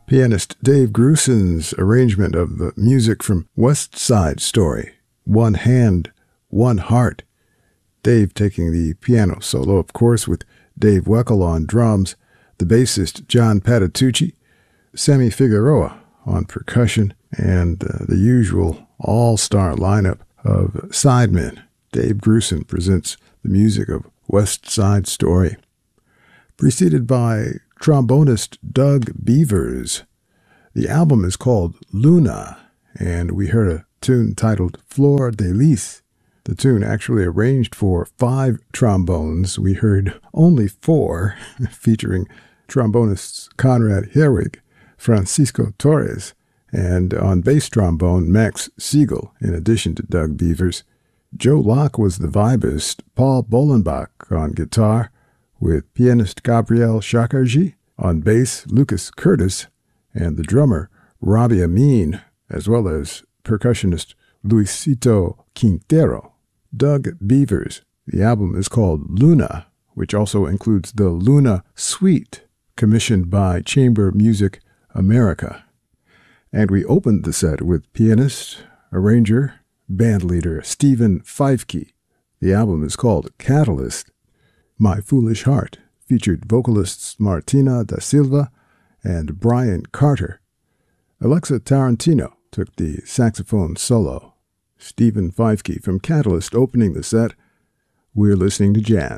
Pianist Dave Grusin's arrangement of the music from West Side Story, One Hand, One Heart. Dave taking the piano solo, of course, with Dave Weckl on drums, the bassist John Patitucci, Sammy Figueroa on percussion, and the usual all-star lineup of sidemen. Dave Grusin presents the music of West Side Story. Preceded by trombonist Doug Beavers. The album is called Luna, and we heard a tune titled Flor de Lis. The tune actually arranged for 5 trombones. We heard only 4, featuring trombonists Conrad Herwig, Francisco Torres, and on bass trombone Max Siegel, in addition to Doug Beavers. Joe Locke was the vibist, Paul Bolenbach on guitar, with pianist Gabriel Shakarji, on bass Lucas Curtis, and the drummer Robbie Amin, as well as percussionist Luisito Quintero. Doug Beavers. The album is called Luna, which also includes the Luna Suite, commissioned by Chamber Music America. And we opened the set with pianist, arranger, bandleader Stephen Feifke. The album is called Catalyst. My Foolish Heart featured vocalists Martina da Silva and Brian Carter. Alexa Tarantino took the saxophone solo. Stephen Feifke from Catalyst opening the set. We're listening to jazz.